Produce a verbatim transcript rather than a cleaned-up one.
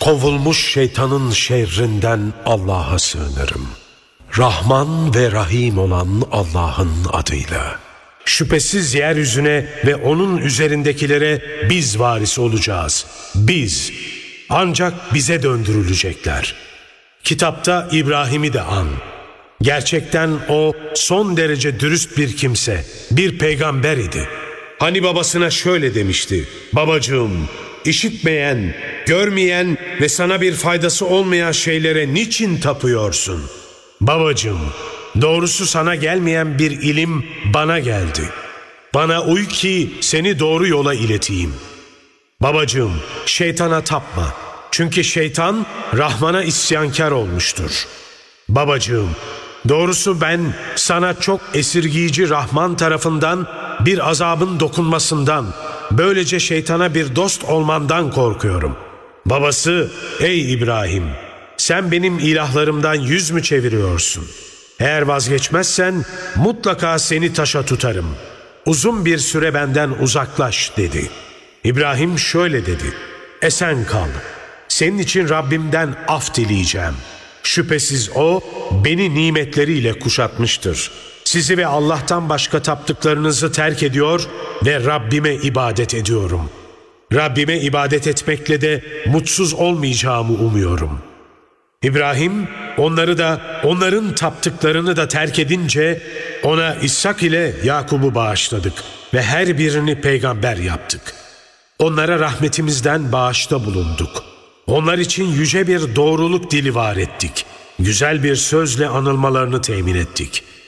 kovulmuş şeytanın şerrinden Allah'a sığınırım. Rahman ve Rahim olan Allah'ın adıyla. Şüphesiz yeryüzüne ve onun üzerindekilere biz varis olacağız. Biz. Ancak bize döndürülecekler. Kitapta İbrahim'i de an. Gerçekten o son derece dürüst bir kimse, bir peygamber idi. Hani babasına şöyle demişti: babacığım, işitmeyen, görmeyen ve sana bir faydası olmayan şeylere niçin tapıyorsun? Babacığım, doğrusu sana gelmeyen bir ilim bana geldi. Bana uy ki seni doğru yola ileteyim. Babacığım, şeytana tapma. Çünkü şeytan Rahman'a isyankar olmuştur. Babacığım, doğrusu ben sana çok esirgiyici Rahman tarafından bir azabın dokunmasından, böylece şeytana bir dost olmandan korkuyorum. Babası, ey İbrahim, sen benim ilahlarımdan yüz mü çeviriyorsun? Eğer vazgeçmezsen mutlaka seni taşa tutarım. Uzun bir süre benden uzaklaş dedi. İbrahim şöyle dedi: esen kal. Senin için Rabbimden af dileyeceğim. Şüphesiz o beni nimetleriyle kuşatmıştır. Sizi ve Allah'tan başka taptıklarınızı terk ediyor ve Rabbime ibadet ediyorum. Rabbime ibadet etmekle de mutsuz olmayacağımı umuyorum. İbrahim onları da onların taptıklarını da terk edince ona İshak ile Yakub'u bağışladık ve her birini peygamber yaptık. Onlara rahmetimizden bağışta bulunduk. Onlar için yüce bir doğruluk dili var ettik. Güzel bir sözle anılmalarını temin ettik.